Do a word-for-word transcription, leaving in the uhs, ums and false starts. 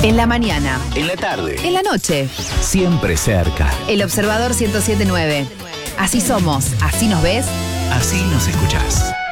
En la mañana. En la tarde. En la noche. Siempre cerca. El Observador ciento siete punto nueve. Así somos, así nos ves. Así nos escuchás.